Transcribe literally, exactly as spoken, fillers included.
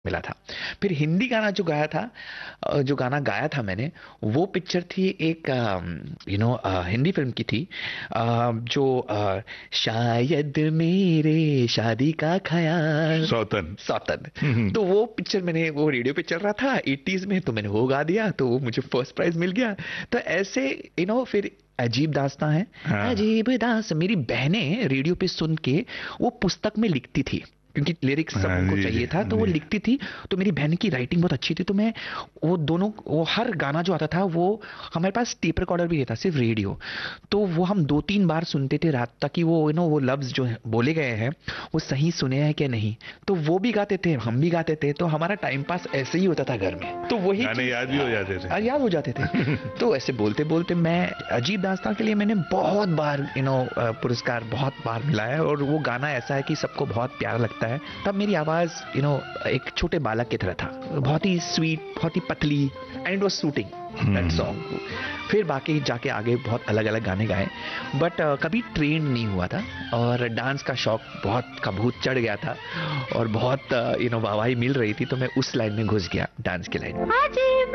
मिला था। फिर हिंदी गाना जो गाया था, अ, जो गाना गाया था मैंने, वो पिक्चर थी एक, यू नो हिंदी फिल्म की थी, अ, जो अ, शायद मेरे शादी का ख्याल, सौतन। सौतन। हम्म। तो वो पिक्चर मैंने, वो रेडियो पे चल रहा था एटीज में, तो मैंने वो गा दिया, तो वो मुझे फर्स्ट प्राइज मिल गया। तो ऐसे यू नो फिर अजीब दास्तां है। हाँ। अजीब दास, मेरी बहनें रेडियो पे सुन के वो पुस्तक में लिखती थी, क्योंकि लिरिक्स सब हाँ उनको जी जी चाहिए था, तो वो जी। लिखती थी। तो मेरी बहन की राइटिंग बहुत अच्छी थी, तो मैं वो दोनों, वो हर गाना जो आता था वो, हमारे पास टेप रिकॉर्डर भी नहीं था, सिर्फ रेडियो। तो वो हम दो तीन बार सुनते थे रात तक कि वो यू नो वो लफ्ज जो है- बोले गए हैं वो सही सुने हैं कि नहीं। तो वो भी गाते थे, हम भी गाते थे, तो हमारा टाइम पास ऐसे ही होता था घर में। तो वही गाने चीज याद भी हो जाते आ, याद हो जाते थे। थे। तो ऐसे बोलते बोलते मैं, अजीब दास्तां के लिए मैंने बहुत बार यू नो पुरस्कार बहुत बार मिला है, और वो गाना ऐसा है कि सबको बहुत प्यारा लगता है। तब मेरी आवाज यू नो एक छोटे बालक की तरह था, बहुत ही स्वीट, बहुत ही पतली, and it was shooting that hmm. Song. फिर बाकी जाके आगे बहुत अलग अलग गाने गाए, बट uh, कभी ट्रेन नहीं हुआ था। और डांस का शौक बहुत का भूत चढ़ गया था, और बहुत यू नो वाहवाही मिल रही थी, तो मैं उस लाइन में घुस गया, डांस की लाइन में।